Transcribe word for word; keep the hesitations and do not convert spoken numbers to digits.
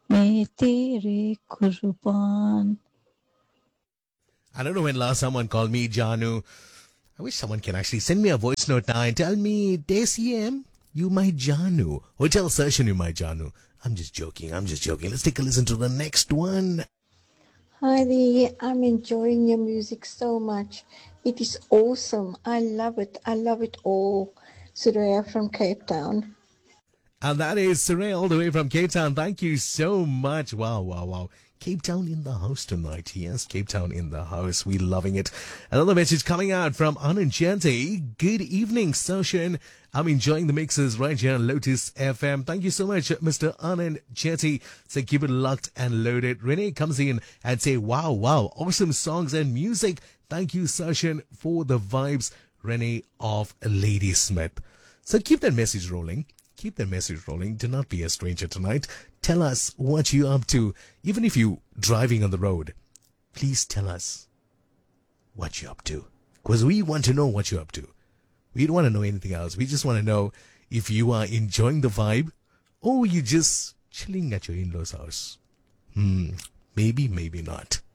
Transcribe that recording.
मैं तेरे कुर्बान. I don't know when last someone called me Janu. I wish someone can actually send me a voice note now and tell me, Desiem, you my Janu. Or tell Sarshan you my Janu. I'm just joking. I'm just joking. Let's take a listen to the next one. Hi there, I'm enjoying your music so much. It is awesome. I love it. I love it all. Suraya from Cape Town. And that is Surrey all the way from Cape Town. Thank you so much. Wow, wow, wow. Cape Town in the house tonight. Yes, Cape Town in the house. We loving it. Another message coming out from Anand Chanti. Good evening, Soshan. I'm enjoying the mixes right here on Lotus F M. Thank you so much, Mister Anand Chanti. So keep it locked and loaded. Renee comes in and say, wow, wow, awesome songs and music. Thank you, Soshan, for the vibes. Renee of Ladysmith. So keep that message rolling. Keep that message rolling. Do not be a stranger tonight. Tell us what you're up to. Even if you're driving on the road, please tell us what you're up to. Because we want to know what you're up to. We don't want to know anything else. We just want to know if you are enjoying the vibe or you just chilling at your in-laws' house. Hmm, maybe, maybe not.